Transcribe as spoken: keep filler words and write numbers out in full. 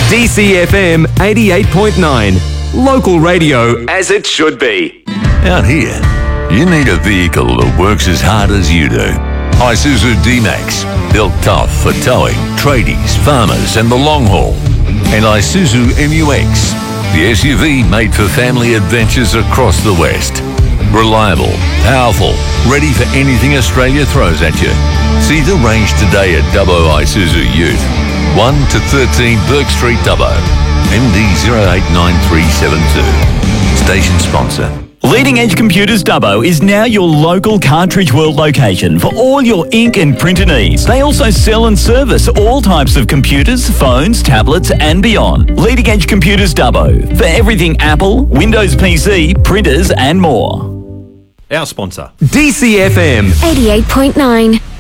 D C F M eighty-eight point nine. Local radio as it should be. Out here, you need a vehicle that works as hard as you do. Isuzu D-Max, built tough for towing, tradies, farmers and the long haul. And Isuzu M U X, the S U V made for family adventures across the West. Reliable, powerful, ready for anything Australia throws at you. See the range today at Dubbo Isuzu Ute. one to thirteen Burke Street, Dubbo. M D zero eight nine three seven two. Station sponsor. Leading Edge Computers Dubbo is now your local Cartridge World location for all your ink and printer needs. They also sell and service all types of computers, phones, tablets and beyond. Leading Edge Computers Dubbo for everything Apple, Windows P C, printers and more. Our sponsor. D C F M eighty-eight point nine.